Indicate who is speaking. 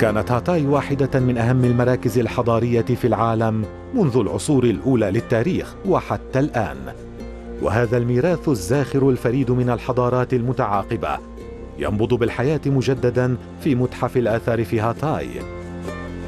Speaker 1: كانت هاتاي واحدة من أهم المراكز الحضارية في العالم منذ العصور الأولى للتاريخ وحتى الآن، وهذا الميراث الزاخر الفريد من الحضارات المتعاقبة ينبض بالحياة مجددا في متحف الآثار في هاتاي،